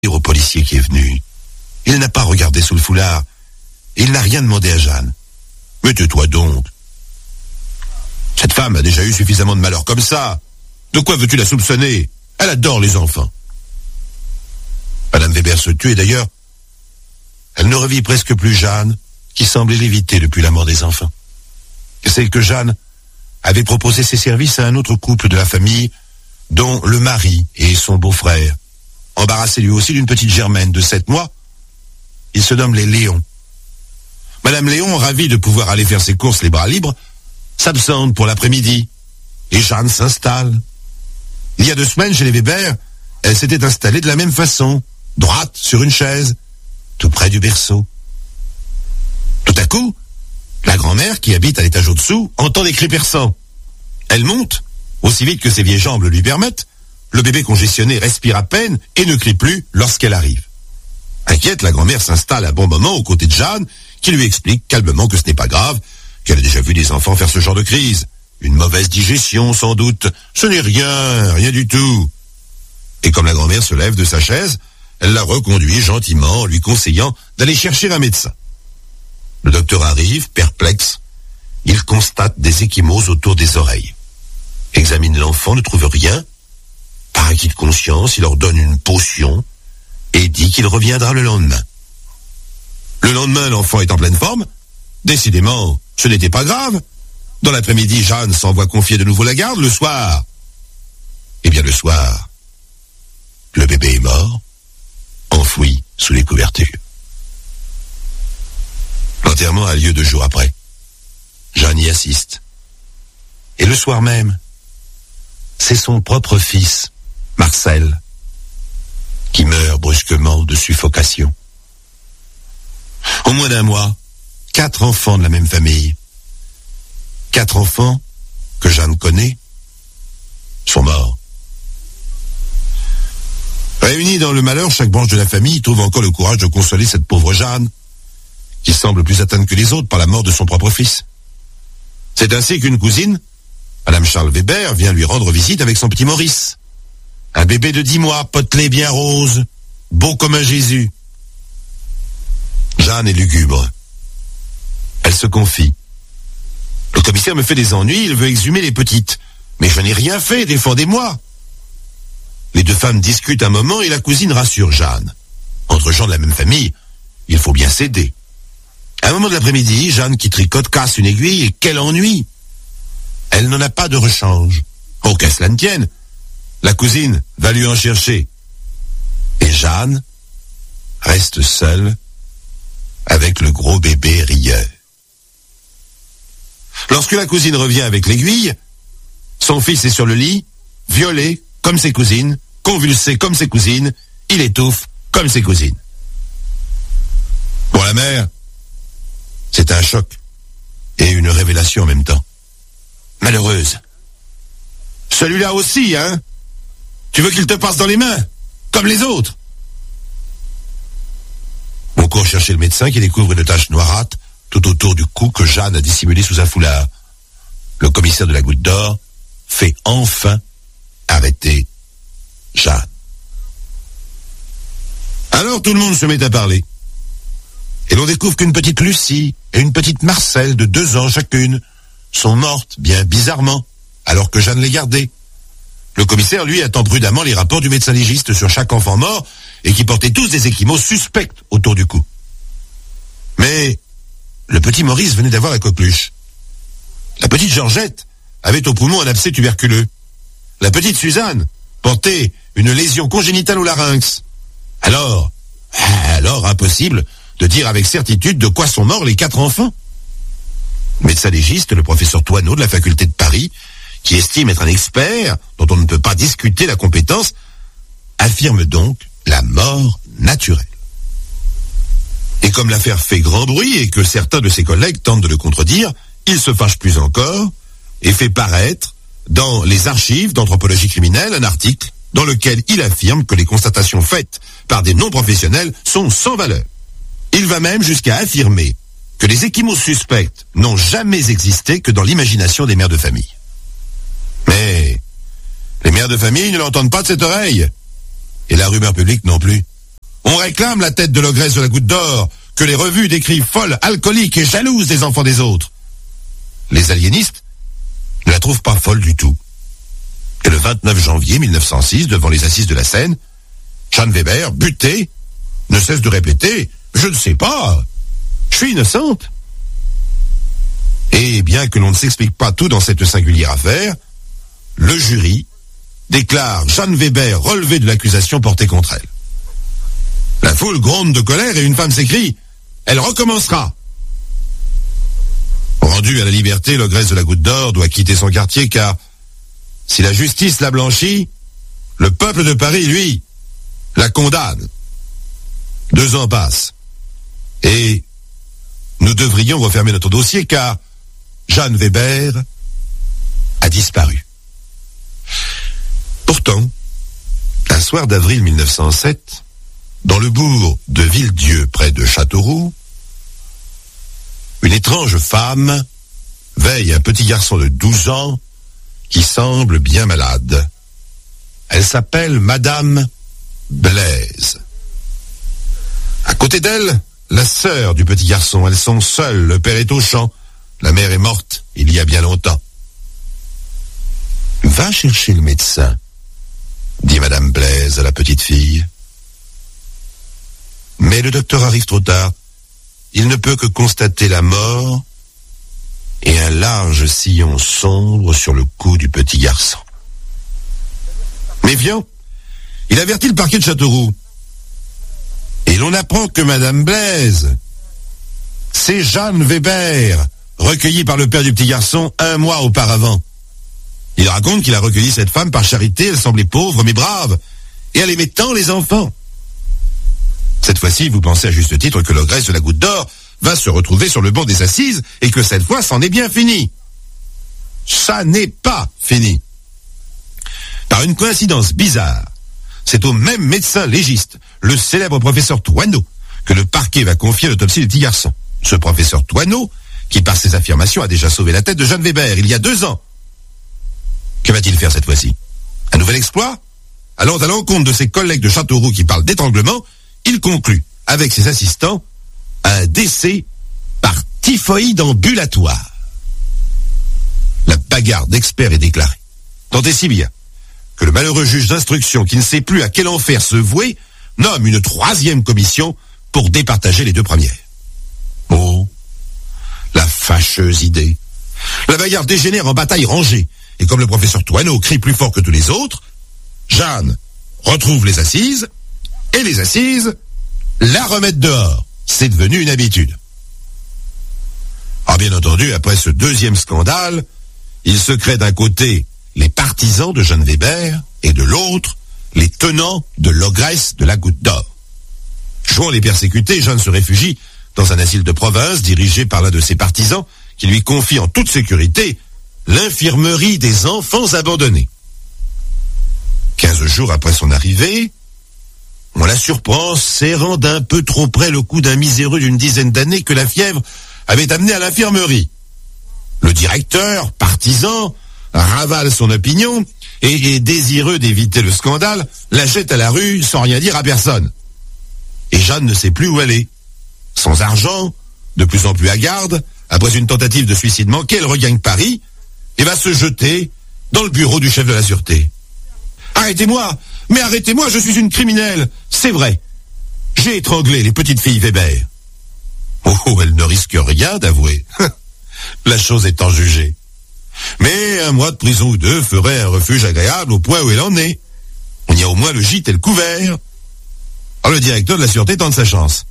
au policier qui est venu. Il n'a pas regardé sous le foulard. Il n'a rien demandé à Jeanne. Mais tais-toi donc. Cette femme a déjà eu suffisamment de malheur comme ça. De quoi veux-tu la soupçonner? Elle adore les enfants. Madame Weber se tue et d'ailleurs, elle ne revit presque plus Jeanne, qui semblait l'éviter depuis la mort des enfants. C'est que Jeanne avait proposé ses services à un autre couple de la famille, dont le mari et son beau-frère, embarrassé lui aussi d'une petite Germaine de 7 mois. Ils se nomment les Léons. Madame Léon, ravie de pouvoir aller faire ses courses les bras libres, s'absente pour l'après-midi, et Jeanne s'installe. Il y a 2 semaines, chez les Weber, elle s'était installée de la même façon, droite sur une chaise, tout près du berceau. Tout à coup, la grand-mère, qui habite à l'étage au-dessous, entend des cris perçants. Elle monte, aussi vite que ses vieilles jambes le lui permettent. Le bébé congestionné respire à peine et ne crie plus lorsqu'elle arrive. Inquiète, la grand-mère s'installe à bon moment aux côtés de Jeanne, qui lui explique calmement que ce n'est pas grave, qu'elle a déjà vu des enfants faire ce genre de crise. Une mauvaise digestion, sans doute. Ce n'est rien du tout. Et comme la grand-mère se lève de sa chaise, elle la reconduit gentiment en lui conseillant d'aller chercher un médecin. Le docteur arrive, perplexe. Il constate des ecchymoses autour des oreilles. Examine l'enfant, ne trouve rien. Par acquis de conscience, il ordonne une potion et dit qu'il reviendra le lendemain. Le lendemain, l'enfant est en pleine forme. Décidément, ce n'était pas grave. Dans l'après-midi, Jeanne s'envoie confier de nouveau la garde. Le soir, le soir, le bébé est mort, enfoui sous les couvertures. L'enterrement a lieu 2 jours après. Jeanne y assiste. Et le soir même, c'est son propre fils, Marcel, qui meurt brusquement de suffocation. En moins d'1 mois, 4 enfants de la même famille, 4 enfants que Jeanne connaît, sont morts. Réunis dans le malheur, chaque branche de la famille trouve encore le courage de consoler cette pauvre Jeanne, qui semble plus atteinte que les autres par la mort de son propre fils. C'est ainsi qu'une cousine, Madame Charles Weber, vient lui rendre visite avec son petit Maurice. Un bébé de 10 mois, potelé bien rose, beau comme un Jésus. Jeanne est lugubre. Elle se confie. Le commissaire me fait des ennuis, il veut exhumer les petites. Mais je n'ai rien fait, défendez-moi. Les 2 femmes discutent un moment et la cousine rassure Jeanne. Entre gens de la même famille, il faut bien s'aider. À un moment de l'après-midi, Jeanne, qui tricote, casse une aiguille et quel ennui! Elle n'en a pas de rechange. Oh, qu'à cela ne tienne. La cousine va lui en chercher. Et Jeanne reste seule avec le gros bébé rieur. Lorsque la cousine revient avec l'aiguille, son fils est sur le lit, violé comme ses cousines, convulsé comme ses cousines, il étouffe comme ses cousines. Pour la mère, c'est un choc et une révélation en même temps. Malheureuse. Celui-là aussi, hein? Tu veux qu'il te passe dans les mains, comme les autres? On court chercher le médecin qui découvre une tache noirâtre tout autour du cou que Jeanne a dissimulé sous un foulard. Le commissaire de la Goutte d'Or fait enfin arrêter Jeanne. Alors tout le monde se met à parler. Et l'on découvre qu'une petite Lucie et une petite Marcel de 2 ans chacune sont mortes, bien bizarrement, alors que Jeanne les gardait. Le commissaire, lui, attend prudemment les rapports du médecin légiste sur chaque enfant mort et qui portaient tous des ecchymoses suspectes autour du cou. Mais le petit Maurice venait d'avoir la coqueluche. La petite Georgette avait au poumon un abcès tuberculeux. La petite Suzanne portait une lésion congénitale au larynx. Alors, impossible de dire avec certitude de quoi sont morts les 4 enfants. Le médecin légiste, le professeur Toineau de la faculté de Paris, qui estime être un expert dont on ne peut pas discuter la compétence, affirme donc la mort naturelle. Et comme l'affaire fait grand bruit et que certains de ses collègues tentent de le contredire, il se fâche plus encore et fait paraître dans les archives d'anthropologie criminelle un article dans lequel il affirme que les constatations faites par des non-professionnels sont sans valeur. Il va même jusqu'à affirmer que les ecchymoses suspectes n'ont jamais existé que dans l'imagination des mères de famille. Mais les mères de famille ne l'entendent pas de cette oreille. Et la rumeur publique non plus. réclame la tête de l'ogresse de la Goutte d'Or, que les revues décrivent folle, alcoolique et jalouse des enfants des autres. Les aliénistes ne la trouvent pas folle du tout. Et le 29 janvier 1906, devant les assises de la Seine, Jeanne Weber, butée, ne cesse de répéter « Je ne sais pas, je suis innocente ». Et bien que l'on ne s'explique pas tout dans cette singulière affaire, le jury déclare Jeanne Weber relevée de l'accusation portée contre elle. La foule gronde de colère et une femme s'écrie « Elle recommencera !» Rendue à la liberté, l'ogresse de la Goutte d'Or doit quitter son quartier car si la justice la blanchit, le peuple de Paris, lui, la condamne. 2 ans passent. Et nous devrions refermer notre dossier car Jeanne Weber a disparu. Pourtant, un soir d'avril 1907, dans le bourg de Villedieu, près de Châteauroux, une étrange femme veille un petit garçon de 12 ans qui semble bien malade. Elle s'appelle Madame Blaise. À côté d'elle, la sœur du petit garçon. Elles sont seules, le père est au champ. La mère est morte il y a bien longtemps. « Va chercher le médecin », dit Madame Blaise à la petite fille. Mais le docteur arrive trop tard. Il ne peut que constater la mort et un large sillon sombre sur le cou du petit garçon. Méfiant, il avertit le parquet de Châteauroux. Et l'on apprend que Madame Blaise, c'est Jeanne Weber, recueillie par le père du petit garçon 1 mois auparavant. Il raconte qu'il a recueilli cette femme par charité, elle semblait pauvre mais brave, et elle aimait tant les enfants. Cette fois-ci, vous pensez à juste titre que l'ogresse de la Goutte d'Or va se retrouver sur le banc des assises et que cette fois, c'en est bien fini. Ça n'est pas fini. Par une coïncidence bizarre, c'est au même médecin légiste, le célèbre professeur Thoineau, que le parquet va confier l'autopsie du petit garçon. Ce professeur Thoineau, qui par ses affirmations a déjà sauvé la tête de Jeanne Weber il y a 2 ans. Que va-t-il faire cette fois-ci? Un nouvel exploit? Allant à l'encontre de ses collègues de Châteauroux qui parlent d'étranglement, il conclut, avec ses assistants, un décès par typhoïde ambulatoire. La bagarre d'experts est déclarée. Tant et si bien que le malheureux juge d'instruction, qui ne sait plus à quel enfer se vouer, nomme une 3e commission pour départager les 2 premières. Oh, la fâcheuse idée. La bagarre dégénère en bataille rangée, et comme le professeur Thoineau crie plus fort que tous les autres, Jeanne retrouve les assises, et les assises la remettent dehors. C'est devenu une habitude. Ah, bien entendu, après ce 2e scandale, il se crée d'un côté les partisans de Jeanne Weber et de l'autre les tenants de l'ogresse de la Goutte d'Or. Jouant les persécutés, Jeanne se réfugie dans un asile de province dirigé par l'un de ses partisans qui lui confie en toute sécurité l'infirmerie des enfants abandonnés. 15 jours après son arrivée, on la surprend serrant d'un peu trop près le cou d'un miséreux d'une dizaine d'années que la fièvre avait amené à l'infirmerie. Le directeur, partisan, ravale son opinion et, désireux d'éviter le scandale, la jette à la rue sans rien dire à personne. Et Jeanne ne sait plus où elle est. Sans argent, de plus en plus hagarde, après une tentative de suicide manquée, elle regagne Paris et va se jeter dans le bureau du chef de la sûreté. « Arrêtez-moi! Mais arrêtez-moi, je suis une criminelle! C'est vrai! J'ai étranglé les petites filles Weber. » Oh, elle ne risque rien d'avouer. La chose étant jugée. Mais 1 mois de prison ou 2 ferait un refuge agréable au point où elle en est. On y a au moins le gîte et le couvert. Alors le directeur de la sûreté tente sa chance.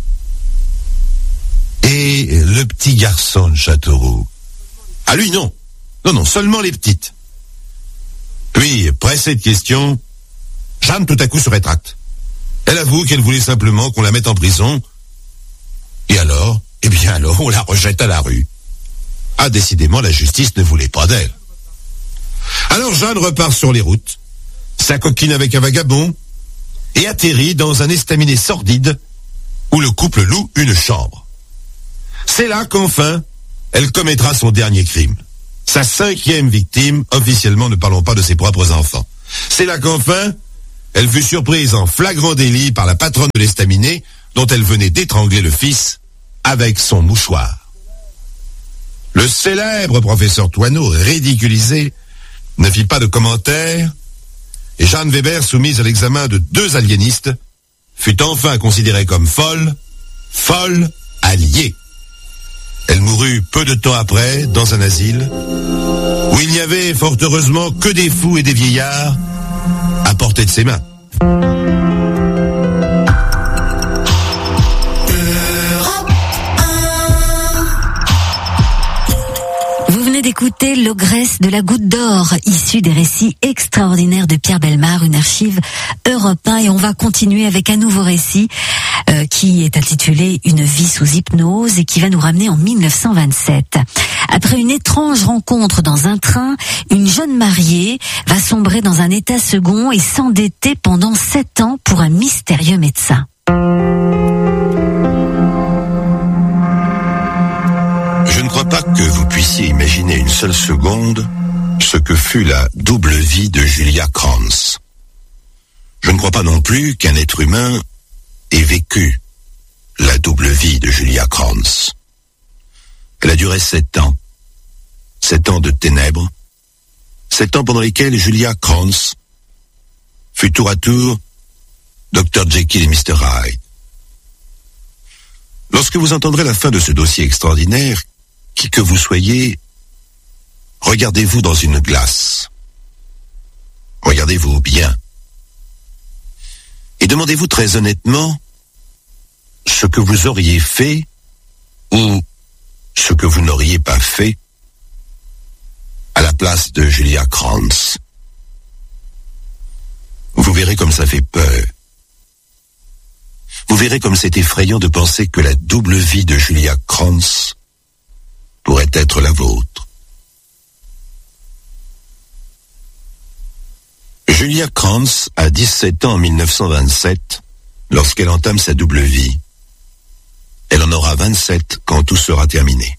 Et le petit garçon de Châteauroux? Ah lui non. Non, seulement les petites. Puis, pressée de questions, Jeanne tout à coup se rétracte. Elle avoue qu'elle voulait simplement qu'on la mette en prison. Et alors, on la rejette à la rue. Ah, décidément, la justice ne voulait pas d'elle. Alors Jeanne repart sur les routes, s'acoquine avec un vagabond, et atterrit dans un estaminet sordide où le couple loue une chambre. C'est là qu'enfin, elle commettra son dernier crime. Sa 5e victime, officiellement ne parlons pas de ses propres enfants. C'est là qu'enfin, elle fut surprise en flagrant délit par la patronne de l'estaminet, dont elle venait d'étrangler le fils avec son mouchoir. Le célèbre professeur Thoineau, ridiculisé, ne fit pas de commentaires, et Jeanne Weber, soumise à l'examen de 2 aliénistes, fut enfin considérée comme folle alliée. Elle mourut peu de temps après dans un asile où il n'y avait fort heureusement que des fous et des vieillards à portée de ses mains. D'écouter l'ogresse de la Goutte d'Or, issue des récits extraordinaires de Pierre Bellemare, une archive Europe 1, et on va continuer avec un nouveau récit qui est intitulé Une vie sous hypnose et qui va nous ramener en 1927. Après une étrange rencontre dans un train, une jeune mariée va sombrer dans un état second et s'endetter pendant 7 ans pour un mystérieux médecin. Je ne crois pas que vous puissiez imaginer une seule seconde ce que fut la double vie de Julia Krantz. Je ne crois pas non plus qu'un être humain ait vécu la double vie de Julia Krantz. Elle a duré 7 ans. 7 ans de ténèbres. 7 ans pendant lesquels Julia Krantz fut tour à tour Dr. Jekyll et Mr. Hyde. Lorsque vous entendrez la fin de ce dossier extraordinaire, qui que vous soyez, regardez-vous dans une glace. Regardez-vous bien. Et demandez-vous très honnêtement ce que vous auriez fait ou ce que vous n'auriez pas fait à la place de Julia Krantz. Vous verrez comme ça fait peur. Vous verrez comme c'est effrayant de penser que la double vie de Julia Krantz pourrait être la vôtre. Julia Krantz a 17 ans en 1927 lorsqu'elle entame sa double vie. Elle en aura 27 quand tout sera terminé.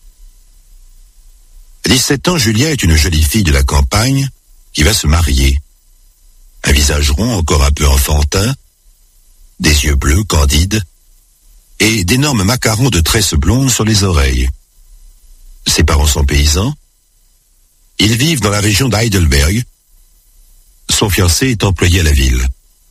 À 17 ans, Julia est une jolie fille de la campagne qui va se marier. Un visage rond encore un peu enfantin, des yeux bleus candides et d'énormes macarons de tresses blondes sur les oreilles. Ses parents sont paysans. Ils vivent dans la région d'Heidelberg. Son fiancé est employé à la ville.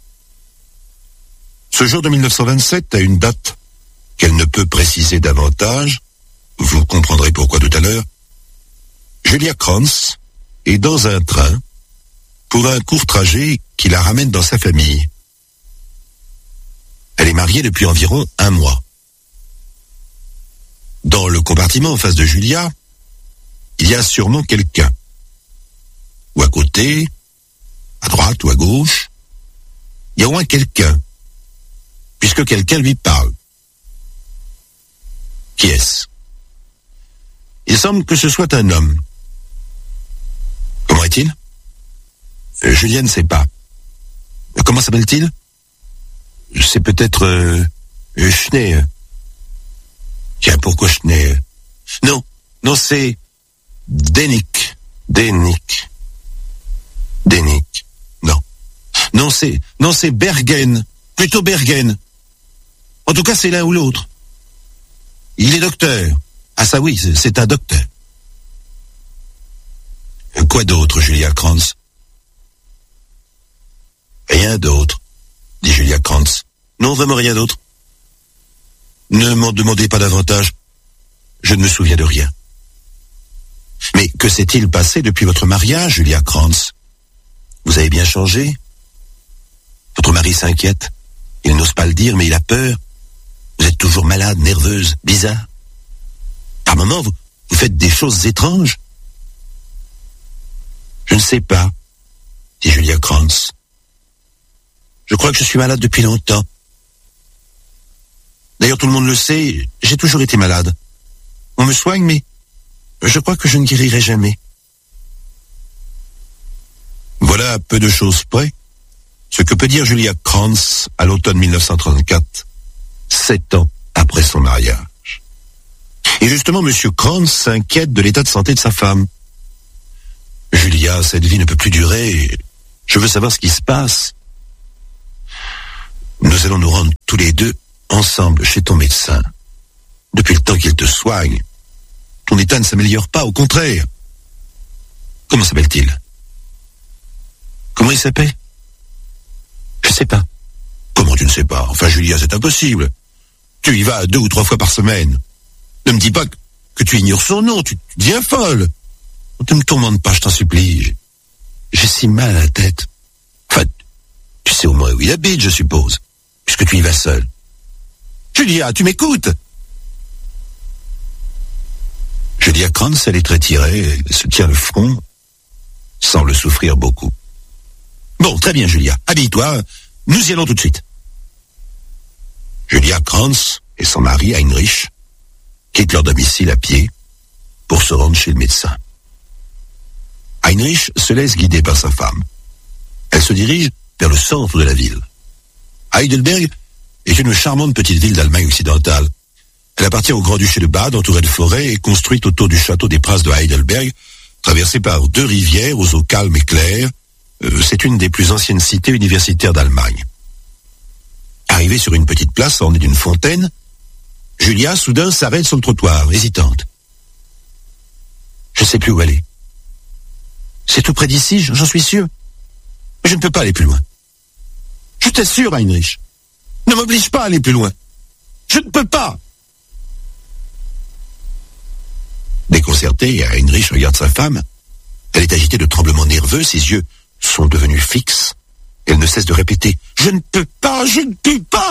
Ce jour de 1927 a une date qu'elle ne peut préciser davantage. Vous comprendrez pourquoi tout à l'heure. Julia Krantz est dans un train pour un court trajet qui la ramène dans sa famille. Elle est mariée depuis environ 1 mois. Dans le compartiment en face de Julia, il y a sûrement quelqu'un. Ou à côté, à droite ou à gauche, il y a au moins quelqu'un, puisque quelqu'un lui parle. Qui est-ce? Il semble que ce soit un homme. Comment est-il? Julia ne sait pas. Comment s'appelle-t-il? C'est peut-être Schnee. Tiens, pourquoi Schnee? Non, c'est Denik. Non, c'est Bergen. Plutôt Bergen. En tout cas, c'est l'un ou l'autre. Il est docteur. Ah ça oui, c'est un docteur. Quoi d'autre, Julia Krantz? Rien d'autre, dit Julia Krantz. Non, vraiment rien d'autre. Ne m'en demandez pas davantage. Je ne me souviens de rien. Mais que s'est-il passé depuis votre mariage, Julia Krantz? Vous avez bien changé? Votre mari s'inquiète. Il n'ose pas le dire, mais il a peur. Vous êtes toujours malade, nerveuse, bizarre. Par moments, vous faites des choses étranges. Je ne sais pas, dit Julia Krantz. Je crois que je suis malade depuis longtemps. D'ailleurs, tout le monde le sait, j'ai toujours été malade. On me soigne, mais je crois que je ne guérirai jamais. Voilà, peu de choses près, ce que peut dire Julia Krantz à l'automne 1934, 7 ans après son mariage. Et justement, M. Krantz s'inquiète de l'état de santé de sa femme. Julia, cette vie ne peut plus durer. Je veux savoir ce qui se passe. Nous allons nous rendre tous les deux ensemble chez ton médecin. Depuis le temps qu'il te soigne, ton état ne s'améliore pas, au contraire. Comment s'appelle-t-il? Comment il s'appelle? Je sais pas. Comment tu ne sais pas? Enfin, Julia, c'est impossible. Tu y vas 2 ou 3 fois par semaine. Ne me dis pas que tu ignores son nom, tu deviens folle. Ne me tourmente pas, je t'en supplie. J'ai si mal à la tête. Enfin, tu sais au moins où il habite, je suppose, puisque tu y vas seul. Julia, tu m'écoutes? Julia Krantz, elle est très tirée, elle se tient le front, semble souffrir beaucoup. Bon, très bien, Julia, habille-toi, nous y allons tout de suite. Julia Krantz et son mari, Heinrich, quittent leur domicile à pied pour se rendre chez le médecin. Heinrich se laisse guider par sa femme. Elle se dirige vers le centre de la ville. Heidelberg est une charmante petite ville d'Allemagne occidentale. Elle appartient au Grand-Duché de Bade, entourée de forêts et construite autour du château des princes de Heidelberg, traversée par 2 rivières aux eaux calmes et claires. C'est une des plus anciennes cités universitaires d'Allemagne. Arrivée sur une petite place ornée d'une fontaine, Julia, soudain, s'arrête sur le trottoir, hésitante. Je ne sais plus où aller. C'est tout près d'ici, j'en suis sûr. Mais je ne peux pas aller plus loin. Je t'assure, Heinrich. Ne m'oblige pas à aller plus loin. Je ne peux pas. Déconcertée, Heinrich regarde sa femme. Elle est agitée de tremblements nerveux, ses yeux sont devenus fixes. Elle ne cesse de répéter « Je ne peux pas, je ne peux pas !»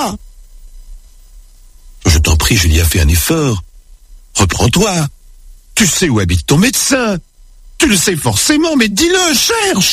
Je t'en prie, Julia, fais un effort. Reprends-toi. Tu sais où habite ton médecin. Tu le sais forcément, mais dis-le, cherche.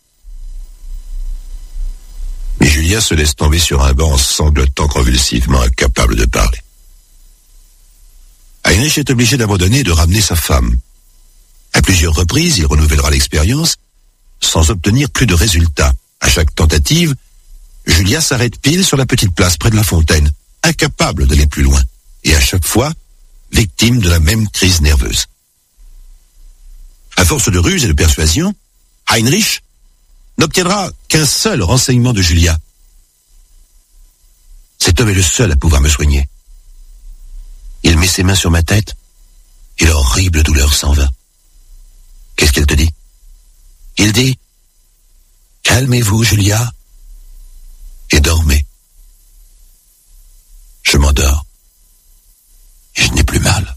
Mais Julia se laisse tomber sur un banc en sanglotant convulsivement, incapable de parler. Heinrich est obligé d'abandonner et de ramener sa femme. À plusieurs reprises, il renouvellera l'expérience sans obtenir plus de résultats. À chaque tentative, Julia s'arrête pile sur la petite place près de la fontaine, incapable d'aller plus loin, et à chaque fois, victime de la même crise nerveuse. À force de ruse et de persuasion, Heinrich n'obtiendra qu'un seul renseignement de Julia. Cet homme est le seul à pouvoir me soigner. Il met ses mains sur ma tête et l'horrible douleur s'en va. Qu'est-ce qu'elle te dit? Il dit « Calmez-vous, Julia, et dormez. » Je m'endors et je n'ai plus mal.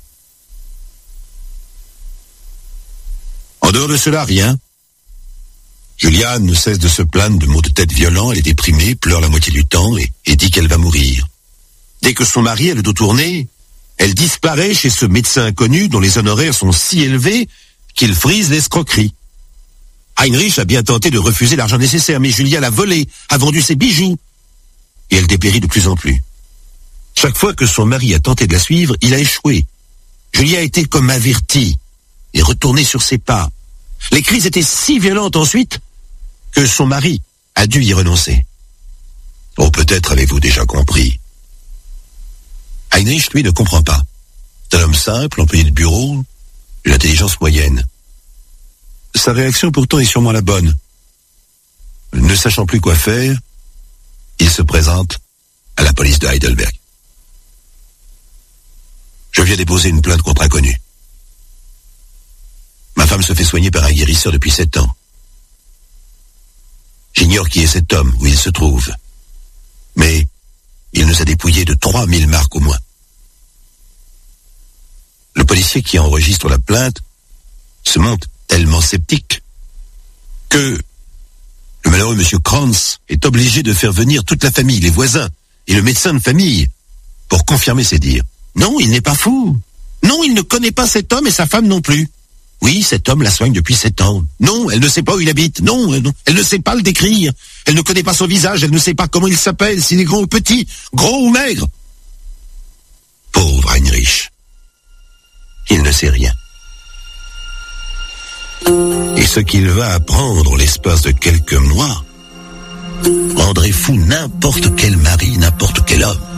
En dehors de cela, rien. Julia ne cesse de se plaindre de maux de tête violents, elle est déprimée, pleure la moitié du temps et dit qu'elle va mourir. Dès que son mari a le dos tourné, elle disparaît chez ce médecin inconnu dont les honoraires sont si élevés qu'il frise l'escroquerie. Heinrich a bien tenté de refuser l'argent nécessaire, mais Julia l'a volé, a vendu ses bijoux, et elle dépérit de plus en plus. Chaque fois que son mari a tenté de la suivre, il a échoué. Julia a été comme avertie et retournée sur ses pas. Les crises étaient si violentes ensuite que son mari a dû y renoncer. Oh, peut-être avez-vous déjà compris. Heinrich, lui, ne comprend pas. C'est un homme simple, employé de bureau, d'une intelligence moyenne. Sa réaction pourtant est sûrement la bonne. Ne sachant plus quoi faire, il se présente à la police de Heidelberg. Je viens déposer une plainte contre inconnu. Ma femme se fait soigner par un guérisseur depuis 7 ans. J'ignore qui est cet homme, où il se trouve. Mais il nous a dépouillé de 3000 marks au moins. Le policier qui enregistre la plainte se montre tellement sceptique que le malheureux monsieur Krantz est obligé de faire venir toute la famille, les voisins et le médecin de famille pour confirmer ses dires. Non, il n'est pas fou. Non, il ne connaît pas cet homme et sa femme non plus. Oui, cet homme la soigne depuis 7 ans. Non, elle ne sait pas où il habite. Non, elle ne sait pas le décrire. Elle ne connaît pas son visage. Elle ne sait pas comment il s'appelle, s'il est grand ou petit, gros ou maigre. Pauvre Heinrich. Il ne sait rien. Et ce qu'il va apprendre l'espace de quelques mois rendrait fou n'importe quel mari, n'importe quel homme.